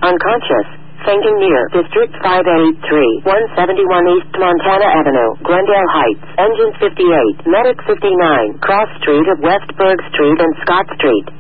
unconscious, fainting near District 583, 171 East Montana Avenue, Glendale Heights, Engine 58, Medic 59, Cross Street of West Berg Street and Scott Street.